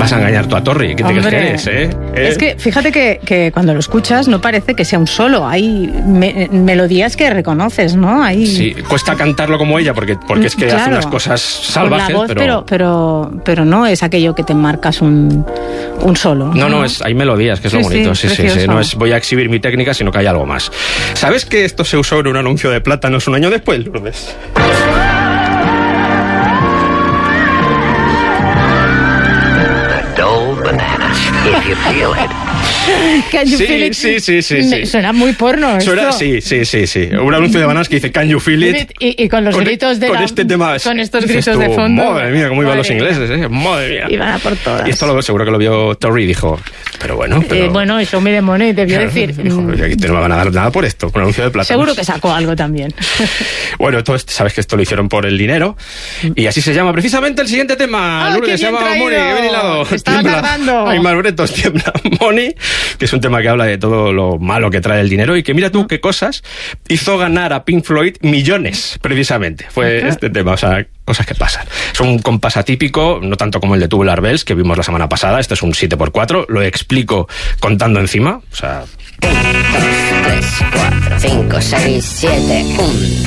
Vas a engañar tú a Torri, ¿qué te crees que eres, Es que fíjate que cuando lo escuchas no parece que sea un solo, hay melodías que reconoces, ¿no? Sí, cuesta cantarlo como ella porque es que hace unas cosas salvajes, con la voz, pero no es aquello que te marcas un solo. No, hay melodías, que es lo bonito. Sí. No es voy a exhibir mi técnica, sino que hay algo más. ¿Sabes que esto se usó en un anuncio de plátanos un año después, Lourdes? If you feel it. Can you feel it? Sí. Suena muy porno esto. Sí. Un anuncio de bananas que dice Can you feel it? Y con los gritos de este tema. Con estos gritos de fondo. Madre mía, cómo iban los ingleses, Madre mía. Iban a por todas. Y esto seguro que lo vio Torri y dijo, pero bueno. Bueno, show me the money, debió decir. Dijo, aquí no me van a dar nada por esto, por un anuncio de plátanos. Seguro que sacó algo también. Bueno, sabes que esto lo hicieron por el dinero. Y así se llama precisamente el siguiente tema. Lourdes, se llama Money, que bien hilado. Estaba tardando. Ay, Malbretos, tiembla. Money, que es un tema que habla de todo lo malo que trae el dinero y que mira tú qué cosas hizo ganar a Pink Floyd millones, precisamente. Fue este tema, o sea, cosas que pasan. Es un compás atípico, no tanto como el de Tubular Bells, que vimos la semana pasada. Este es un 7x4, lo explico contando encima, o sea... 1, 2, 3, 4, 5, 6, 7, 1